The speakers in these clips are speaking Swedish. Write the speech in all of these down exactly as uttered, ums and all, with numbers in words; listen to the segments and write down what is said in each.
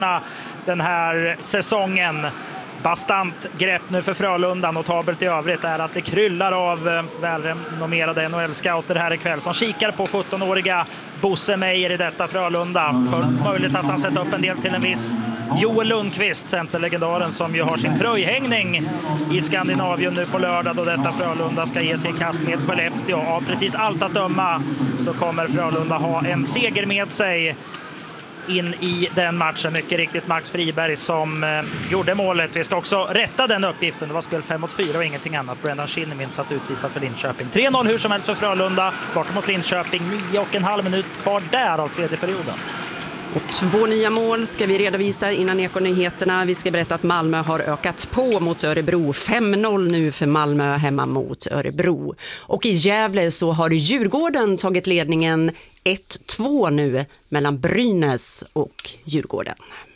den här säsongen. Bastant grepp nu för Frölunda. Notabelt i övrigt är att det kryllar av välrenommerade N H L-scouter här ikväll som kikar på sjuttonåriga Bosse Meijer i detta Frölunda. För möjligt att han sätter upp en del till en viss Joel Lundqvist, centerlegendaren, som ju har sin tröjhängning i Skandinavien nu på lördag, då detta Frölunda ska ge sig i kast med Skellefteå. Av precis allt att döma så kommer Frölunda ha en seger med sig in i den matchen. Mycket riktigt Max Friberg som eh, gjorde målet. Vi ska också rätta den uppgiften. Det var spel fem mot fyra och ingenting annat. Brendan Shinnimin satt utvisad för Linköping. tre noll hur som helst för Frölunda. Borta mot Linköping. Nio och en halv minut kvar där av tredje perioden. Och två nya mål ska vi redovisa innan Ekonyheterna. Vi ska berätta att Malmö har ökat på mot Örebro. fem noll nu för Malmö hemma mot Örebro. Och i Gävle så har Djurgården tagit ledningen ett två nu mellan Brynäs och Djurgården.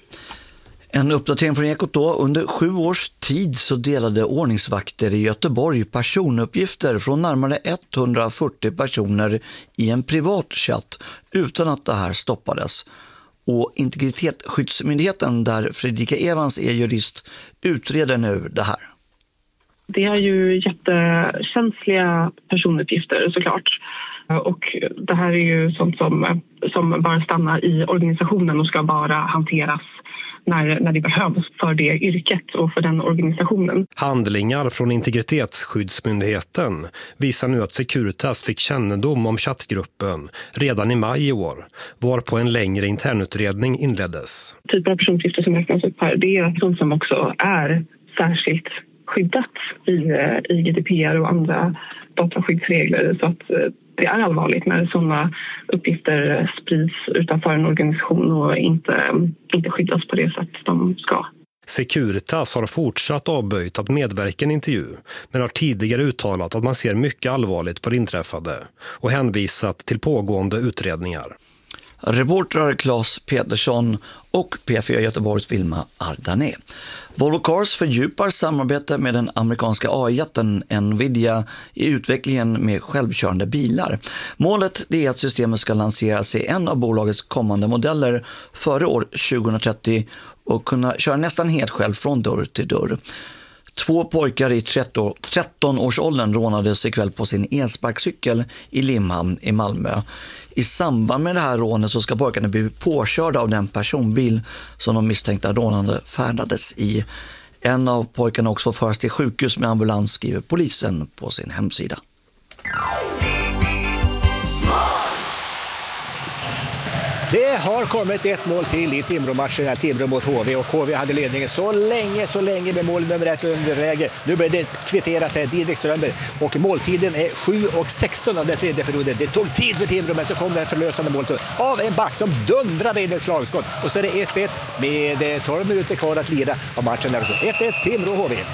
En uppdatering från Ekot då. Under sju års tid så delade ordningsvakter i Göteborg personuppgifter från närmare etthundrafyrtio personer i en privat chatt utan att det här stoppades. Och Integritetsskyddsmyndigheten, där Fredrika Evans är jurist, utreder nu det här. Det är ju jättekänsliga personuppgifter såklart. Och det här är ju sånt som, som bara stannar i organisationen och ska bara hanteras när, när det behövs för det yrket och för den organisationen. Handlingar från Integritetsskyddsmyndigheten visar nu att Securitas fick kännedom om chattgruppen redan i maj i år, varpå en längre internutredning inleddes. Typer av personuppgifter som räknas upp här, det är sånt som också är särskilt skyddat i, i G D P R och andra dataskyddsregler, så att det är allvarligt när sådana uppgifter sprids utanför en organisation och inte, inte skyddas på det sätt de ska. Securitas har fortsatt avböjt att medverka i en intervju, men har tidigare uttalat att man ser mycket allvarligt på det inträffade och hänvisat till pågående utredningar. Reportrar Claes Petersson och P fyra Göteborgs Vilma Ardané. Volvo Cars fördjupar samarbete med den amerikanska A I-jätten Nvidia i utvecklingen med självkörande bilar. Målet är att systemet ska lanseras i en av bolagets kommande modeller före år tjugohundratrettio och kunna köra nästan helt själv från dörr till dörr. Två pojkar i tretton-årsåldern rånades ikväll på sin elsparkcykel i Limhamn i Malmö. I samband med det här rånet så ska pojkarna bli påkörda av den personbil som de misstänkta rånande färdades i. En av pojkarna också förs till sjukhus med ambulans, skriver polisen på sin hemsida. Det har kommit ett mål till i Timrå-matchen, Timrå mot H V, och H V hade ledningen så länge, så länge med mål nummer ett underläge. Nu blir det kvitterat till Didrik Strömberg och måltiden är sju och sexton av den tredje perioden. Det tog tid för Timrå, men så kom den förlösande målet av en back som dundrade in ett slagskott. Och så är det ett ett med tolv minuter kvar att lida av matchen. Alltså ett ett Timrå-H V.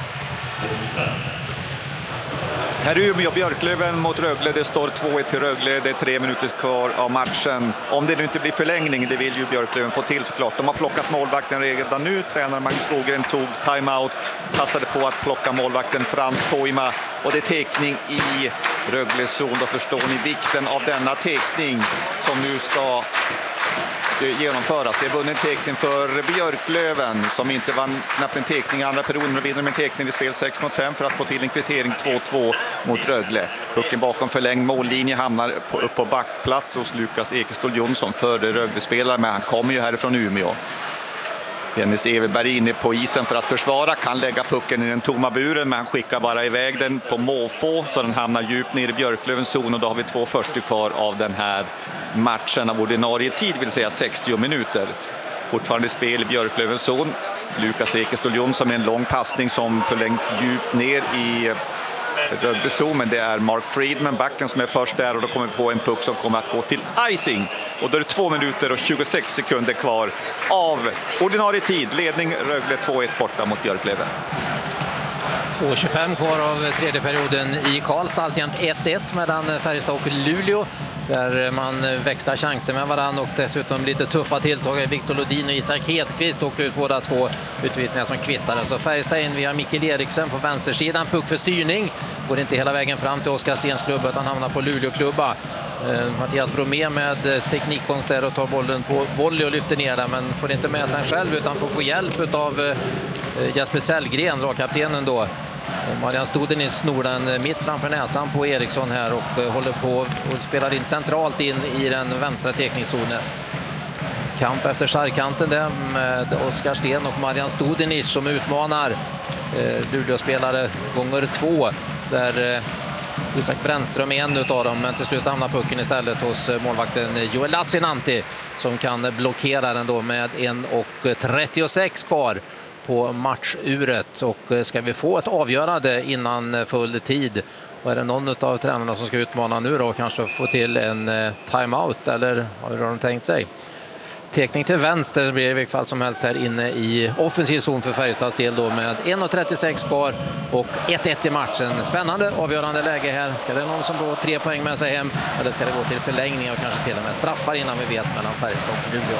Här är Umeå Björklöven mot Rögle. Det står två ett till Rögle. Det är tre minuter kvar av matchen. Om det nu inte blir förlängning, det vill ju Björklöven få till såklart. De har plockat målvakten redan nu. Tränaren Magnus Skogren tog timeout. Passade på att plocka målvakten Frans Toima. Och det är tekning i Rögles zon. Då förstår ni vikten av denna tekning som nu ska genomföras. Det är vunnen tekning för Björklöven som inte vann knappt en tekning i andra perioden, och vinner med en tekning i spel sex mot fem för att få till en kvittering två två mot Rögle. Pucken bakom förlängd mållinje hamnar på, upp på backplats hos Lukas Ekestål Jonsson före Rögle-spelare, men han kommer ju härifrån Umeå. Dennis Everberg inne på isen för att försvara, kan lägga pucken i den tomma buren, men han skickar bara iväg den på måfå så den hamnar djupt ner i Björklövens zon, och då har vi två fyrtio kvar av den här matchen av ordinarie tid, vill säga sextio minuter. Fortfarande spel i Björklövens zon. Lukas Ekestål Jonsson med en lång passning som förlängs djupt ner i Rögle, men det är Mark Friedman, backen, som är först där, och då kommer vi få en puck som kommer att gå till icing. Och då är det två minuter och tjugosex sekunder kvar av ordinarie tid. Ledning Rögle två ett borta mot Björklöven. två tjugofem kvar av tredje perioden i Karlstad. Alltjämt ett ett mellan Färjestad och Luleå, där man växlar chanser med varann, och dessutom lite tuffa tilltag. Viktor Lodin och Isak Hedqvist åkte ut båda två utvisningar som kvittade. Så Färjestad in via Mikael Eriksen på vänstersidan. Puck för styrning. Går inte hela vägen fram till Oskar Stens klubba, utan hamnar på Luleå klubba. Mattias Bromé med teknikkonst där och tar bollen på volley och lyfter ner den, men får inte med sig själv utan får få hjälp av Jesper Sellgren, lagkaptenen då. Marian Studenic snor den mitt framför näsan på Eriksson här och håller på och spelar in centralt in i den vänstra teknikzonen. Kamp efter sargkanten där med Oskar Sten och Marian Studenic som utmanar eh, Luleå-spelare gånger två, där eh, Isak Brännström är en av dem, men till slut hamnar pucken istället hos målvakten Joel Lassinantti som kan blockera den då med en trettiosex kvar på matchuret. Och ska vi få ett avgörande innan full tid, och är det någon av tränarna som ska utmana nu då och kanske få till en timeout, eller hur har de tänkt sig? Tekning till vänster blir det i vilket fall som helst här inne i offensiv zon för Färjestads del då, med en trettiosex kvar och ett ett i matchen. Spännande avgörande läge här. Ska det någon som då tre poäng med sig hem, eller ska det gå till förlängning och kanske till och med straffar innan vi vet mellan Färjestad och Luleå?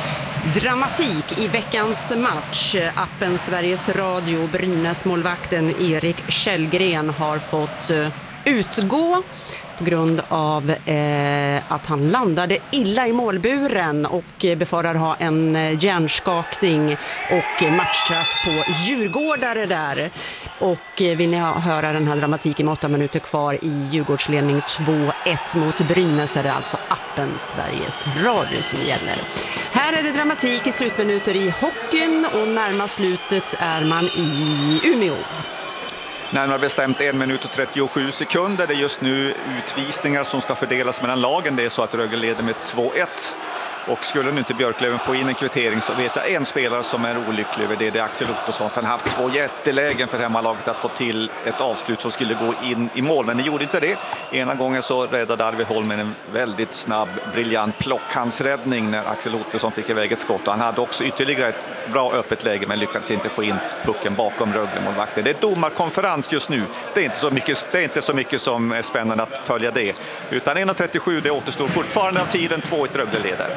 Dramatik i veckans match. Appen Sveriges Radio, Brynäs-målvakten Erik Källgren har fått utgå på grund av eh, att han landade illa i målburen och befarar ha en hjärnskakning och matchstraff på djurgårdare där. Och eh, vill ni höra den här dramatiken med åtta minuter kvar i Djurgårdsledning två ett mot Brynäs, är det alltså appen Sveriges Radio som gäller. Här är det dramatik i slutminuter i hockeyn, och närmast slutet är man i Umeå. Närmare bestämt en minut och trettiosju sekunder. Det är just nu utvisningar som ska fördelas mellan lagen. Det är så att Rögle leder med två ett. Och skulle nu inte Björklöven få in en kvittering så vet jag en spelare som är olycklig över det. Det är Axel Ottosson. För han har haft två jättelägen för hemmalaget att få till ett avslut som skulle gå in i mål. Men det gjorde inte det. Ena gången så räddade Arvid Holm med en väldigt snabb, briljant plockhandsräddning när Axel Ottosson fick iväg ett skott. Och han hade också ytterligare ett bra öppet läge men lyckades inte få in pucken bakom Rögle-målvakten. Det är domarkonferens just nu. Det är inte så mycket, det är inte så mycket som är spännande att följa det. Utan en trettiosju, det återstår fortfarande av tiden. två ett Rögle leder.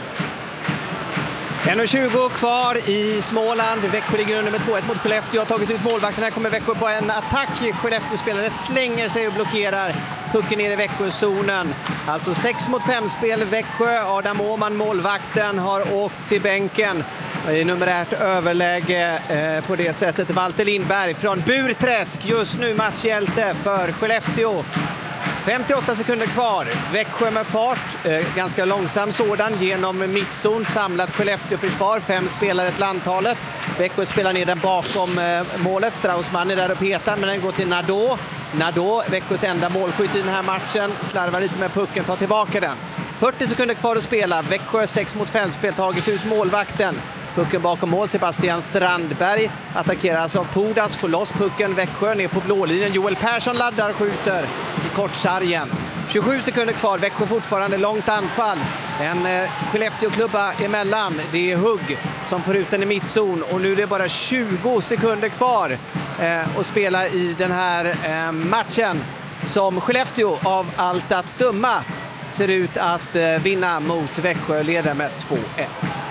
en tjugo kvar i Småland. Växjö ligger under med två ett mot Skellefteå. Har tagit ut målvakten. Här kommer Växjö på en attack. Skellefteå-spelare slänger sig och blockerar pucken ner i Växjö-zonen. Alltså sex mot fem spel Växjö. Adam Åman, målvakten, har åkt till bänken i numerärt överläge eh, på det sättet. Walter Lindberg från Burträsk, just nu matchhjälte för Skellefteå. femtioåtta sekunder kvar. Växjö med fart, eh, ganska långsam sådan, genom mittzon, samlat Skellefteå-försvar, fem spelare till antalet. Växjö spelar ner den bakom eh, målet. Straussman är där och petar, men den går till Nadeau. Nadeau, Växjös enda målskytt i den här matchen, slarvar lite med pucken, tar tillbaka den. fyrtio sekunder kvar att spela. Växjö sex mot fem spel, tagit ut målvakten. Pucken bakom mål, Sebastian Strandberg attackeras av Pudas, får loss pucken, Växjö ner på blålinjen. Joel Persson laddar, skjuter i kortsargen. tjugosju sekunder kvar, Växjö fortfarande långt anfall. En eh, Skellefteå-klubba emellan, det är Hugg som får ut den i mittzon. Och nu är det bara tjugo sekunder kvar eh, att spela i den här eh, matchen som Skellefteå av allt att döma ser ut att eh, vinna mot Växjö, leder med två ett.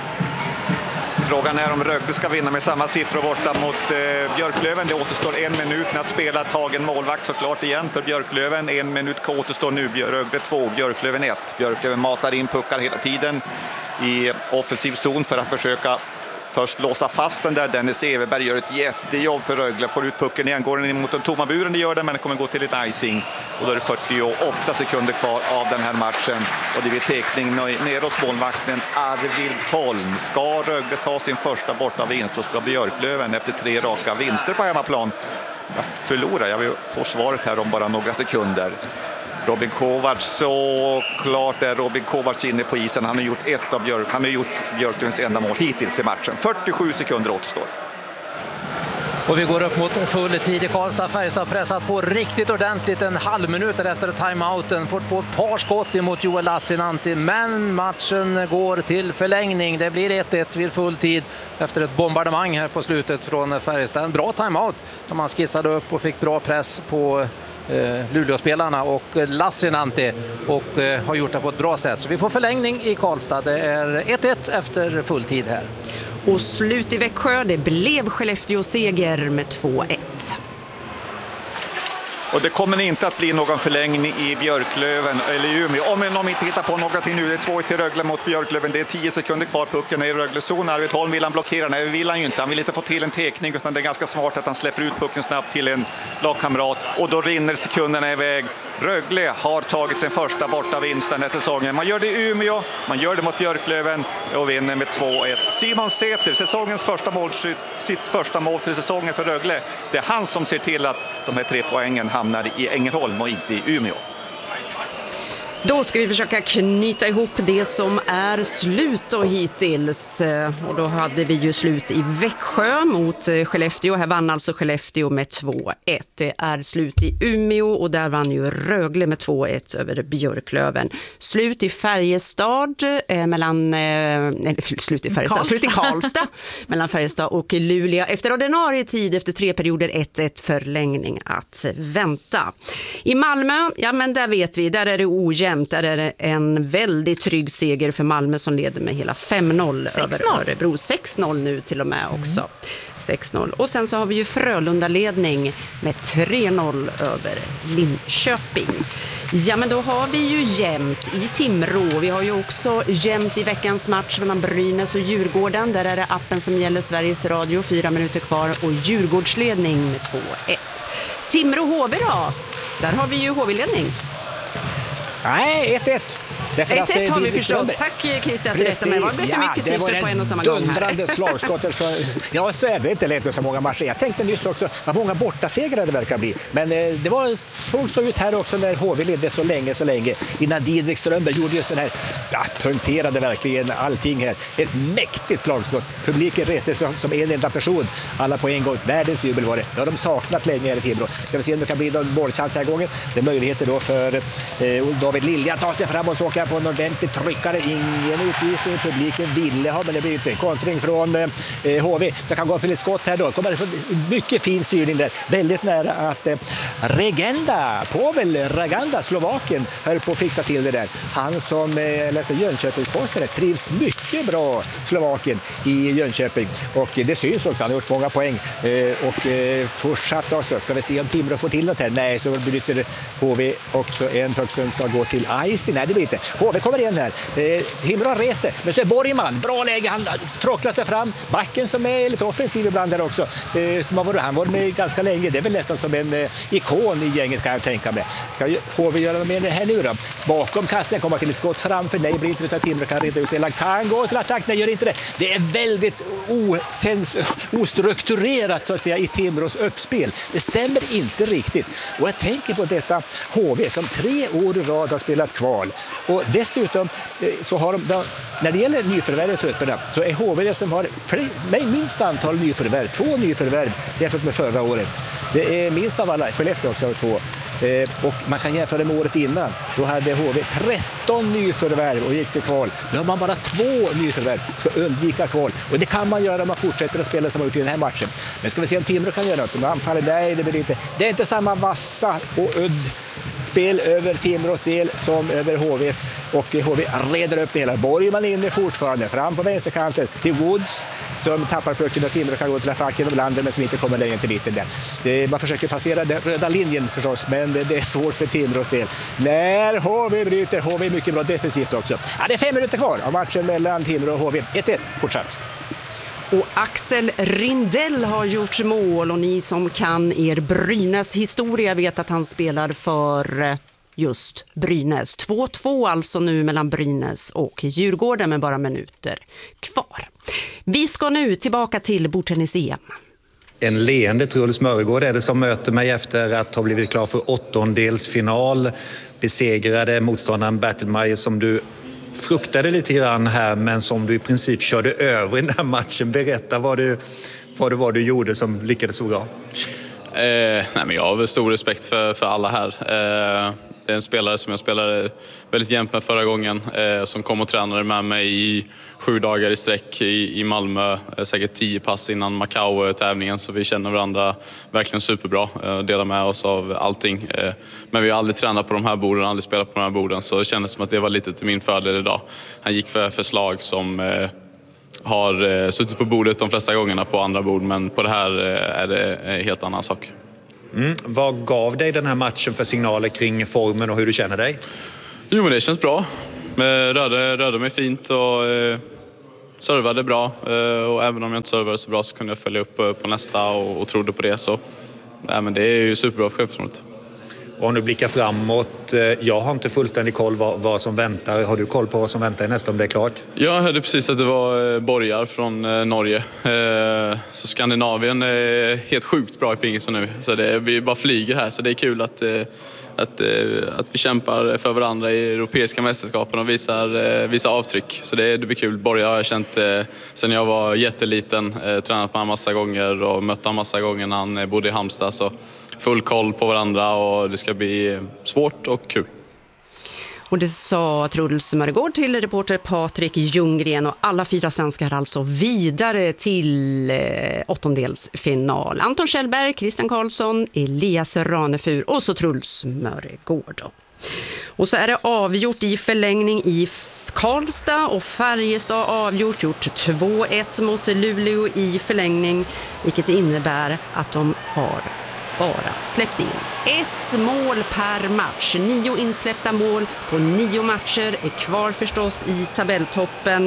Frågan är om Rögle ska vinna med samma siffror borta mot eh, Björklöven. Det återstår en minut att spela, tagen målvakt såklart igen för Björklöven. En minut återstår nu, Rögle två, Björklöven ett. Björklöven matar in puckar hela tiden i offensiv zon för att försöka först låsa fast den där. Dennis Everberg gör ett jättejobb för Rögle. Får ut pucken igen, går den in mot den tomma buren, det gör den, men det kommer gå till ett icing. Och då är det fyrtioåtta sekunder kvar av den här matchen. Och det blir tekning ner hos målvakten Arvid Holm. Ska Rögle ta sin första borta vinst så ska Björklöven efter tre raka vinster på hemmaplan. Jag förlorar, jag får svaret här om bara några sekunder. Robin Kovacs, så klart är Robin Kovacs inne på isen. Han har gjort ett av Björk, han har gjort Björklövens enda mål hittills i matchen. fyrtiosju sekunder återstår. Och vi går upp mot full tid i Karlstad. Färjestad pressat på riktigt ordentligt en halv minut efter timeouten. Fått på ett par skott emot Joel Lassinantti. Men matchen går till förlängning. Det blir ett ett vid full tid efter ett bombardemang här på slutet från Färjestad. En bra timeout där man skissade upp och fick bra press på eh, Luleå-spelarna och Lassinantti. Och eh, har gjort det på ett bra sätt. Så vi får förlängning i Karlstad. Det är ett ett efter full tid här. Och slut i Växjö, det blev Skellefteå seger med två ett. Och det kommer inte att bli någon förlängning i Björklöven eller i Umeå. Om de inte hittar på någonting nu, det är två till Rögle mot Björklöven. Det är tio sekunder kvar, pucken är i Röglezon. Arvid Holm vill han blockera. Nej, vill han ju inte. Han vill inte få till en tekning, utan det är ganska smart att han släpper ut pucken snabbt till en lagkamrat. Och då rinner sekunderna iväg. Rögle har tagit sin första borta vinst den här säsongen. Man gör det i Umeå, man gör det mot Björklöven och vinner med två ett. Simon Säter, säsongens första målskytt, sitt första mål för säsongen för Rögle. Det är han som ser till att de här tre poängen hamnar i Ängelholm och inte i Umeå. Då ska vi försöka knyta ihop det som är slut och hittills. Och då hade vi ju slut i Växjö mot Skellefteå. Här vann alltså Skellefteå med två ett. Det är slut i Umeå och där vann ju Rögle med två ett över Björklöven. Slut i Färjestad eh, mellan... Eh, nej, slut i Färjestad. Karlstad. Slut i Karlstad mellan Färjestad och Luleå. Efter ordinarie tid, efter tre perioder, ett ett förlängning att vänta. I Malmö, ja men där vet vi, där är det ojämnt. Där är det en väldigt trygg seger för Malmö som leder med hela fem noll över Örebro. sex noll nu till och med också. Mm. sex noll. Och sen så har vi ju Frölunda-ledning med tre noll över Linköping. Ja, men då har vi ju jämnt i Timrå. Vi har ju också jämnt i veckans match mellan Brynäs och Djurgården. Där är det appen som gäller Sveriges Radio. Fyra minuter kvar och Djurgårdsledning med två ett. Timrå-H V då? Där har vi ju H V-ledning. Nej, ett ett. ett ett har vi förstås. Tack Christer att du rättade mig. Det var för mycket siffror på en och samma gång här. Dundrande slagskott. Så, ja, så är det inte lätt med så många matcher. Jag tänkte nyss också vad många bortasegrar det verkar bli. Men eh, det var såg så ut här också när H V ledde så länge, så länge. Innan Didrik Strömberg gjorde just den här, ja, punkterade verkligen allting här. Ett mäktigt slagskott. Publiken reste som, som en enda person. Alla på en gång. Världens jubel var det. Det har de saknat länge här i Timrå. Jag vill se om det kan bli någon målchans här gången. Det är möjligheter då för eh, David Lilja tar sig fram och så åker på en ordentlig tryckare. Ingen utvisning. Publiken ville ha, men det blir inte kontring från eh, H V. Så kan gå upp ett skott här då. Kommer det så mycket fin styrning där. Väldigt nära att eh, Regenda, Pavel Reganda, Slovakien, höll på att fixa till det där. Han som eh, läste Jönköpingsposten trivs mycket bra, Slovakien, i Jönköping. Och det syns också. Han har gjort många poäng. Eh, och eh, fortsatt också. Ska vi se om Timrå får till något här? Nej, så bryter H V också en puck som ska gå till Ice. Nej, det blir inte. H V kommer igen här. Eh, Timrå reser. Men så är Borgman. Bra läge. Han tråcklar sig fram. Backen som är lite offensiv ibland där också. Eh, som har varit, han var med ganska länge. Det är väl nästan som en eh, ikon i gänget, kan jag tänka mig. Kan H V göra med det här nu då? Bakom kasten kommer till ett skott framför. Nej, blir inte utan Timrå kan reda ut. Eller kan gå till attack. Nej, gör inte det. Det är väldigt osens, ostrukturerat så att säga i Timrås uppspel. Det stämmer inte riktigt. Och jag tänker på detta H V som tre år i rad har spelat kval. Och dessutom så har de, när det gäller nyförvärv i trupperna, så är H V det som har fler, nej, minst antal nyförvärv. Två nyförvärv jämfört med förra året. Det är minst av alla. Skellefteå också har två. Eh, och man kan jämföra med året innan. Då hade H V tretton nyförvärv och gick till kval. Nu har man bara två nyförvärv. Ska undvika kval. Och det kan man göra om man fortsätter att spela som man gjort i den här matchen. Men ska vi se om Timrå kan göra något. Om anfaller, nej, det blir inte. Det är inte samma vassa och udd spel över Timrås del som över H V:s, och H V reder upp det hela. Borgman inne fortfarande fram på vänsterkanten till Woods som tappar pucken och Timrå kan gå till fack genom landet men som inte kommer längre till mitten där. Det, man försöker passera den röda linjen förstås, men det, det är svårt för Timrås del. När H V bryter, H V är mycket bra defensivt också. Ja, det är fem minuter kvar av matchen mellan Timrå och H V. ett ett fortsatt. Och Axel Rindell har gjort mål, och ni som kan er Brynäs historia vet att han spelar för just Brynäs. två två alltså nu mellan Brynäs och Djurgården med bara minuter kvar. Vi ska nu tillbaka till bordtennis-E M. En leende Truls Mörgård är det som möter mig efter att ha blivit klar för åttondelsfinal. Besegrade motståndaren Bertelmeier som du fruktade lite grann här, men som du i princip körde över i den här matchen. Berätta vad, du, vad det var du gjorde som lyckades så bra. Eh, nej men jag har väl stor respekt för, för alla här. Eh, det är en spelare som jag spelade väldigt jämnt med förra gången, eh, som kom och tränade med mig i sju dagar i sträck i, i Malmö. Eh, säkert tio pass innan Macau-tävlingen, så vi känner varandra verkligen superbra. Eh, delar med oss av allting. Eh, men vi har aldrig tränat på de här borden, aldrig spelat på de här borden, så det kändes som att det var lite till min fördel idag. Han gick för förslag som eh, har eh, suttit på bordet de flesta gångerna på andra bord, men på det här eh, är det en helt annan sak. Mm. Vad gav dig den här matchen för signaler kring formen och hur du känner dig? Jo, men det känns bra. Rörde, rörde mig fint och eh, servade bra. Eh, och även om jag inte servade så bra så kunde jag följa upp på nästa och, och trodde på det. Så nej, men det är ju superbra för självförtroendet. Och om du blickar framåt, jag har inte fullständig koll vad, vad som väntar. Har du koll på vad som väntar nästa om det är klart? Jag hörde precis att det var borgar från Norge. Så Skandinavien är helt sjukt bra i pingisen nu. Så det, vi bara flyger här, så det är kul att, att, att vi kämpar för varandra i europeiska mästerskapen och visar, visar avtryck. Så det, det blir kul. Borgar har jag känt sedan jag var jätteliten, tränat med honom massa gånger och mött honom massa gånger när han bodde i Halmstad. Så full koll på varandra och det ska bli svårt och kul. Och det sa Truls Mörgård till reporter Patrik Ljunggren, och alla fyra svenskar alltså vidare till eh, åttondelsfinal. Anton Kjellberg, Christian Karlsson, Elias Ranefur och så Truls Mörgård. Och så är det avgjort i förlängning i Karlstad, och Färjestad avgjort, gjort två ett mot Luleå i förlängning, vilket innebär att de har bara släppt in ett mål per match. Nio insläppta mål på nio matcher är kvar förstås i tabelltoppen.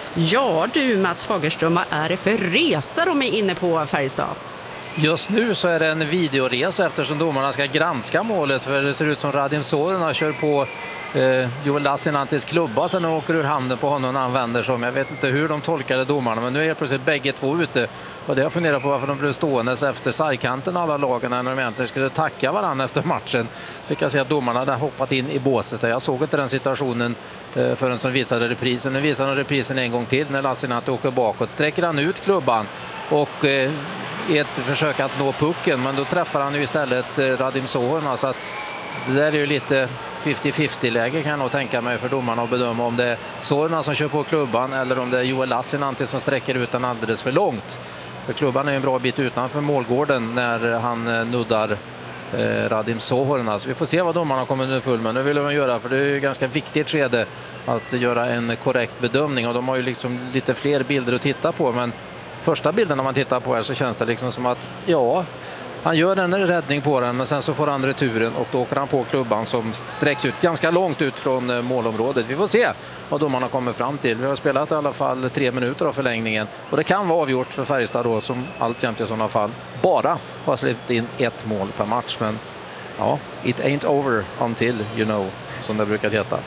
Ja du Mats Fagerström, vad är det för resa de är inne på Färjestad? Just nu så är det en videoresa eftersom domarna ska granska målet, för det ser ut som Radim Sorina kör på eh, Joel Lassinantis klubba sen åker ur handen på honom och använder som, jag vet inte hur de tolkade domarna, men nu är plötsligt bägge två ute, och det jag funderar på varför de blev stående efter sargkanten alla lagen när de egentligen skulle tacka varandra efter matchen. Fick jag se att domarna hade hoppat in i båset. Jag såg inte den situationen eh, förrän som visade reprisen. Nu visar de reprisen en gång till när Lassinantti åker bakåt, sträcker han ut klubban och eh, i ett försök att nå pucken, men då träffar han ju istället Radim Sorina, så att det där är ju lite femtio femtio läge kan jag nog tänka mig för domarna att bedöma om det är Sorina som kör på klubban eller om det är Joel Lassinantti som sträcker ut den alldeles för långt. För klubban är ju en bra bit utanför målgården när han nuddar eh, Radim Sorina. Så vi får se vad domarna kommer nu full med. Nu vill de göra, för det är ju ganska viktigt skede att göra en korrekt bedömning, och de har ju liksom lite fler bilder att titta på, men första bilden när man tittar på här så känns det liksom som att ja, han gör en räddning på den, men sen så får han returen och då åker han på klubban som sträcks ut ganska långt ut från målområdet. Vi får se vad domarna kommer fram till. Vi har spelat i alla fall tre minuter av förlängningen, och det kan vara avgjort för Färjestad då, som alltjämt i sådana fall bara har släppt in ett mål per match. Men ja, it ain't over until you know, som det brukar heta.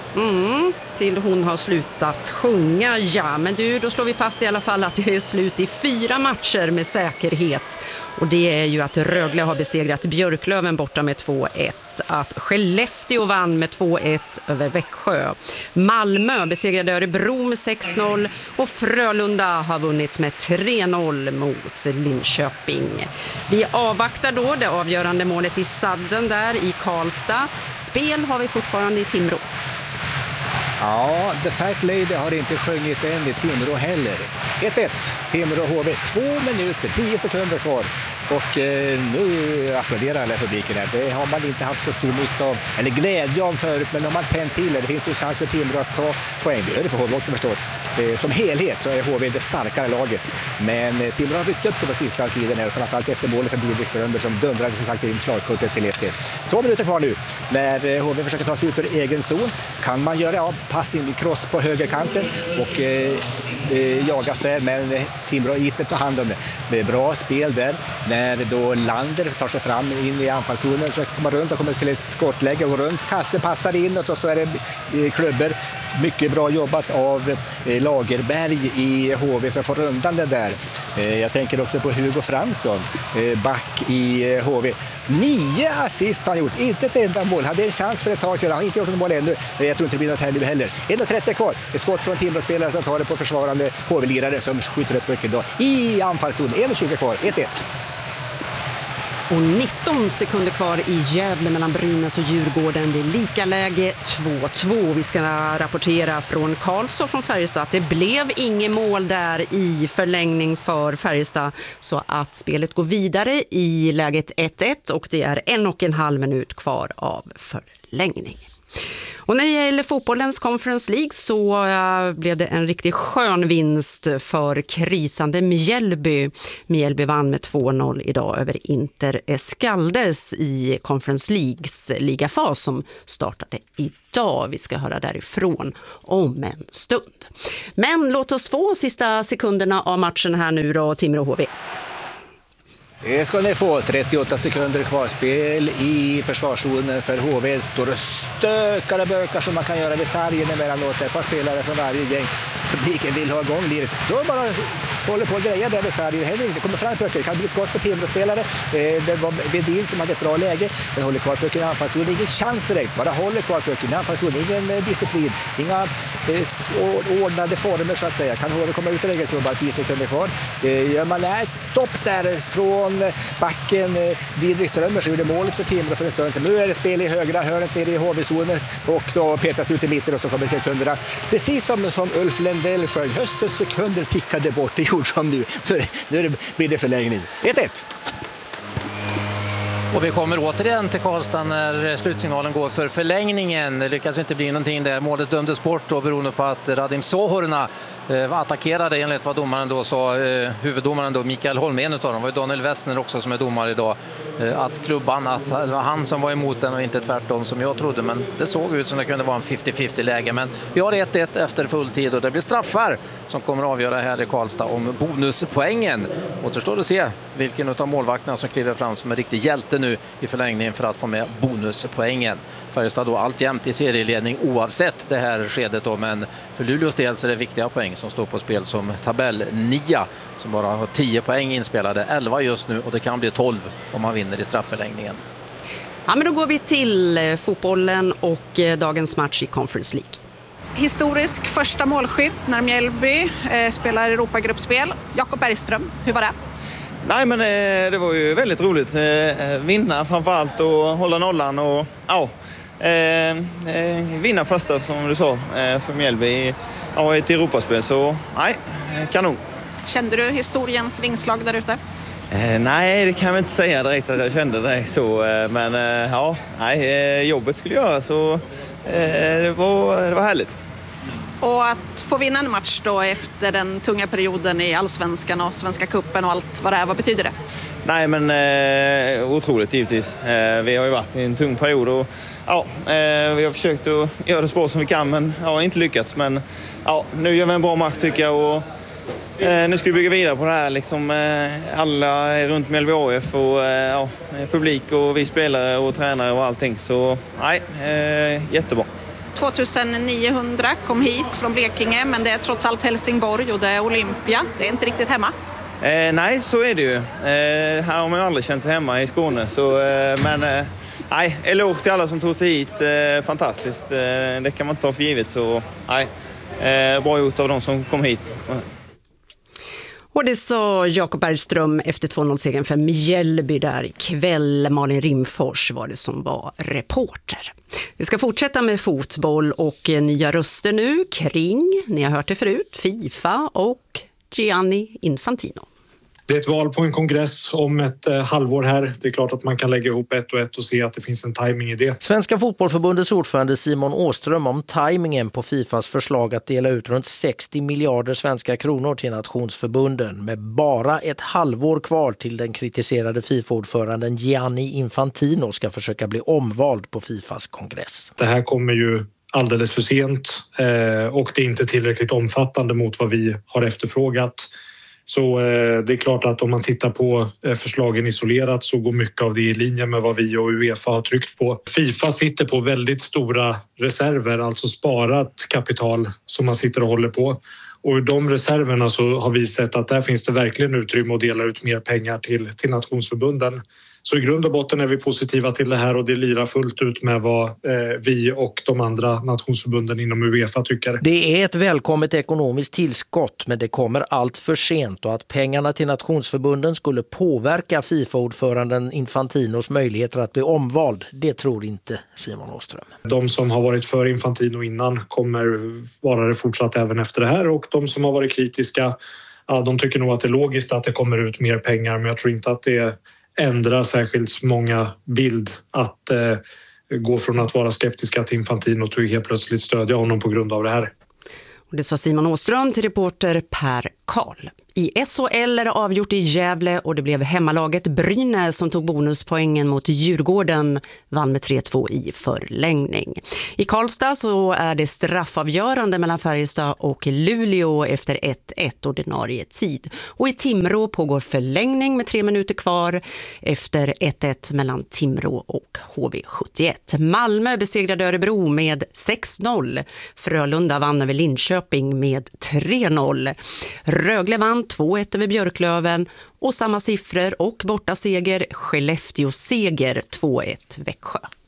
Mm, till hon har slutat sjunga, ja. Men du, då slår vi fast i alla fall att det är slut i fyra matcher med säkerhet. Och det är ju att Rögle har besegrat Björklöven borta med två ett. Att Skellefteå vann med två ett över Växjö. Malmö besegrade Örebro med sex noll. Och Frölunda har vunnit med tre noll mot Linköping. Vi avvaktar då det avgörande målet i sadden där i Karlstad. Spel har vi fortfarande i Timrå. Ja, The Fat Lady har inte sjungit än i Timrå heller. ett ett, Timrå H V, två minuter, tio sekunder kvar. Och eh, nu applåderar alla publiken här. Det har man inte haft så stor nytta av, eller glädje av förut, men om man tänt till det, det finns ju chans för Timrå att ta poäng. Det är det för H V också förstås. Eh, som helhet så är H V det starkare laget. Men eh, Timrå har ryckt upp sig på sista tiden här, framförallt efter målet för Didrik Strömberg som dundrade som sagt in slagskottet till ett ett. Två minuter kvar nu när eh, H V försöker ta sig ut ur egen zon. Kan man göra ja, passning i cross på högerkanten och eh, eh, jagas där, men Timrå inte tar hand om det. Det är bra spel där. När då Lander tar sig fram in i anfallszonen så kommer runt och kommer till ett skottläge och runt kasse passar inåt och så är det klubbor. Mycket bra jobbat av Lagerberg i H V som får rundan det där. Jag tänker också på Hugo Fransson, back i H V. Nio assist har han gjort, inte ett enda mål. Hade en chans för ett tag sedan, han har inte gjort något mål ännu. Jag tror inte det blir något här nu heller. en trettio kvar, ett skott från Timrå-spelare som tar det på försvarande H V-lirare som skjuter upp mycket då. I anfallszon, en tjugo kvar, ett ett. Och nitton sekunder kvar i Gävle mellan Brynäs och Djurgården. Det är lika läge två två. Vi ska rapportera från Karlstad från Färjestad att det blev inget mål där i förlängning för Färjestad. Så att spelet går vidare i läget ett ett och det är en och en halv minut kvar av förlängning. Och när det gäller fotbollens Conference League så uh, blev det en riktigt skön vinst för krisande Mjällby. Mjällby vann med två noll idag över Inter Escaldes i Conference Leagues ligafas som startade idag. Vi ska höra därifrån om en stund. Men låt oss få sista sekunderna av matchen här nu då, Timrå H V. Det ska ni få. trettioåtta sekunder kvarspel i försvarszonen för H V. Står och stökar och bökar som man kan göra vid sargen emellanåt. Ett par spelare från varje gäng. Publiken vill ha igång livet. Då bara håller på att greja där vid sargen. Det kommer fram pucken. Det kan bli ett skott för Timrå-spelare. Det var Vedin som hade ett bra läge. Den håller kvar pucken i anfallszon. Ingen chans direkt. Bara håller kvar pucken i anfallszon. Ingen disciplin. Inga eh, ordnade former så att säga. Kan H V komma ut i läget så bara tio sekunder kvar. Eh, gör man ett stopp där från backen Didrik Strömmer så gjorde målet för Timrå för en stund sedan. Nu är det spel i högra hörnet nere i H V-zonen och då petas ut i mitten och så kommer sekunderna. Precis som, som Ulf Lendell sjöng. Höstens sekunder tickade bort. Det gjorde som nu. Nu blir det förlängning. ett ett. Och vi kommer återigen till Karlstad när slutsignalen går för förlängningen. Det lyckas inte bli någonting där. Målet dömdes bort då beroende på att Radim Sohorna var attackerade enligt vad domaren då sa, huvuddomaren då Mikael Holm, en utav dem var ju Daniel Wessner också som är domare idag, att klubban, att det var han som var emot den och inte tvärtom som jag trodde, men det såg ut som det kunde vara en femtio femtio läge, men vi har ett ett efter full tid och det blir straffar som kommer att avgöra här i Karlstad om bonuspoängen. Återstår att se vilken av målvakterna som kliver fram som en riktig hjälte nu i förlängningen för att få med bonuspoängen. Färjestad då alltjämt i serieledning oavsett det här skedet då, men för Luleås del så är det viktiga poäng som står på spel som tabell nia som bara har tio poäng inspelade, elva just nu och det kan bli tolv om man vinner i strafförlängningen. Ja, men då går vi till fotbollen och dagens match i Conference League. Historisk första målskytt när Mjällby eh, spelar Europagruppspel. Jakob Bergström, hur var det? Nej, men eh, det var ju väldigt roligt. Eh, vinna framförallt och hålla nollan och ja, eh, eh, vinna första som du sa eh, för Mjällby i ja, ett Europaspel. Så nej, kanon. Kände du historiens vingslag där ute? Eh, nej, det kan jag inte säga direkt att jag kände det så. Eh, men eh, ja, nej, eh, jobbet skulle göra så eh, det, var, det var härligt. Och att få vinna en match då efter den tunga perioden i Allsvenskan och Svenska cupen och allt vad det är, vad betyder det? Nej, men eh, otroligt givetvis. Eh, vi har ju varit i en tung period och ja, eh, vi har försökt att göra det så bra som vi kan, men ja, inte lyckats. Men ja, nu gör vi en bra match tycker jag och eh, nu ska vi bygga vidare på det här. Liksom, eh, alla är runt Mjällby A F och eh, ja, publik och vi spelare och tränare och allting. Så nej, eh, jättebra. tjugoniohundra kom hit från Blekinge, men det är trots allt Helsingborg och det är Olympia. Det är inte riktigt hemma. Eh, nej, så är det ju. Eh, här har man ju aldrig känt sig hemma i Skåne. Så, eh, men eh, nej, eloge till alla som tog sig hit. Eh, fantastiskt. Eh, det kan man inte ta för givet. Så nej, eh, bra gjort av de som kom hit. Och det sa Jakob Bergström efter två noll-segern för Mjällby där ikväll. Malin Rimfors var det som var reporter. Vi ska fortsätta med fotboll och nya röster nu kring, ni har hört det förut, FIFA och Gianni Infantino. Det är ett val på en kongress om ett eh, halvår här. Det är klart att man kan lägga ihop ett och ett och se att det finns en timing i det. Svenska fotbollförbundets ordförande Simon Åström om timingen på FIFAs förslag att dela ut runt sextio miljarder svenska kronor till nationsförbunden med bara ett halvår kvar till den kritiserade FIFA-ordföranden Gianni Infantino ska försöka bli omvald på FIFAs kongress. Det här kommer ju alldeles för sent eh, och det är inte tillräckligt omfattande mot vad vi har efterfrågat. Så eh, det är klart att om man tittar på eh, förslagen isolerat så går mycket av det i linje med vad vi och UEFA har tryckt på. FIFA sitter på väldigt stora reserver, alltså sparat kapital som man sitter och håller på. Och i de reserverna så har vi sett att där finns det verkligen utrymme att dela ut mer pengar till, till nationsförbunden. Så i grund och botten är vi positiva till det här och det lirar fullt ut med vad eh, vi och de andra nationsförbunden inom UEFA tycker. Det är ett välkommet ekonomiskt tillskott men det kommer allt för sent och att pengarna till nationsförbunden skulle påverka FIFA-ordföranden Infantinos möjligheter att bli omvald, det tror inte Simon Åström. De som har varit för Infantino innan kommer vara det fortsatt även efter det här och de som har varit kritiska, ja, de tycker nog att det är logiskt att det kommer ut mer pengar men jag tror inte att det ändrar särskilt många bild att eh, gå från att vara skeptiska till Infantino och helt plötsligt stödja honom på grund av det här. Och det sa Simon Åström till reporter Per Karl. I S H L är det avgjort i Gävle och det blev hemmalaget Brynäs som tog bonuspoängen mot Djurgården, vann med tre två i förlängning. I Karlstad så är det straffavgörande mellan Färjestad och Luleå efter ett ett ordinarie tid. Och i Timrå pågår förlängning med tre minuter kvar efter ett ett mellan Timrå och H V sjuttioett. Malmö besegrade Örebro med sex noll. Frölunda vann över Linköping med tre noll. Rögle vann två ett över Björklöven och samma siffror och borta seger Skellefteå seger två ett Växjö.